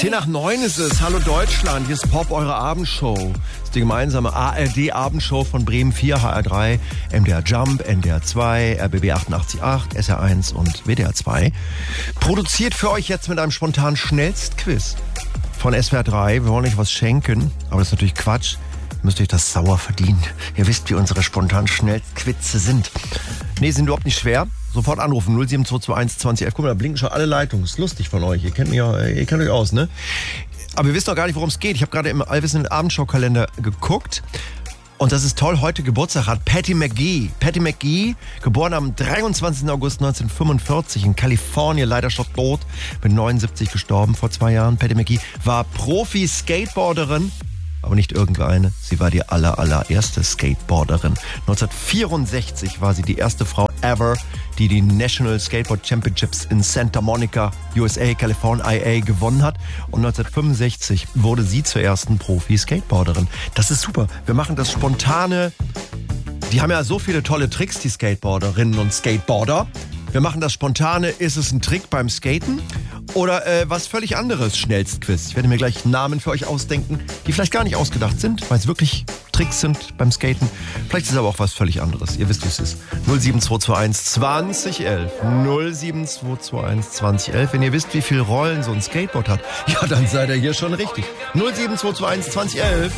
10:09 ist es. Hallo Deutschland, hier ist Pop, eure Abendshow. Das ist die gemeinsame ARD-Abendshow von Bremen 4, HR3, MDR Jump, NDR 2, RBB 88.8, SR1 und WDR 2. Produziert für euch jetzt mit einem spontanen Schnellstquiz von SWR 3. Wir wollen euch was schenken, aber das ist natürlich Quatsch. Ihr müsst euch das sauer verdienen. Ihr wisst, wie unsere spontanen Schnellstquizze sind. Nee, sind überhaupt nicht schwer. Sofort anrufen, 07221 2011. Guck mal, da blinken schon alle Leitungen. Ist lustig von euch. Ihr kennt euch aus, ne? Aber ihr wisst doch gar nicht, worum es geht. Ich habe gerade im allwissenden Abendschau-Kalender geguckt. Und das ist toll, heute Geburtstag hat Patti McGee. Patti McGee, geboren am 23. August 1945 in Kalifornien, leider schon tot, mit 79 gestorben vor 2 Jahren. Patti McGee war Profi-Skateboarderin, aber nicht irgendeine. Sie war die allererste Skateboarderin. 1964 war sie die erste Frau ever, die die National Skateboard Championships in Santa Monica, USA, California, IA gewonnen hat. Und 1965 wurde sie zur ersten Profi-Skateboarderin. Das ist super. Wir machen das spontane. Die haben ja so viele tolle Tricks, die Skateboarderinnen und Skateboarder. Wir machen das spontane. Ist es ein Trick beim Skaten? Oder was völlig anderes, Schnellstquiz. Ich werde mir gleich Namen für euch ausdenken, die vielleicht gar nicht ausgedacht sind, weil es wirklich Tricks sind beim Skaten. Vielleicht ist es aber auch was völlig anderes. Ihr wisst, wie es ist. 07221 2011. 07221 2011. Wenn ihr wisst, wie viele Rollen so ein Skateboard hat, ja, dann seid ihr hier schon richtig. 07221 2011.